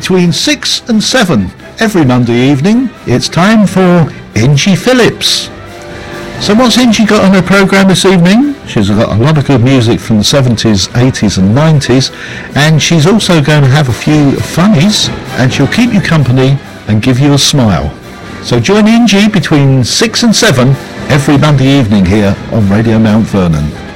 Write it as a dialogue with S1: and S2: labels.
S1: between 6 and 7 every Monday evening. It's time for Ingie Phillips. So what's Ingie got on her programme this evening? She's got a lot of good music from the 70s, 80s and 90s, and she's also going to have a few funnies, and she'll keep you company and give you a smile. So join Ingie between 6 and 7 every Monday evening here on Radio Mount Vernon.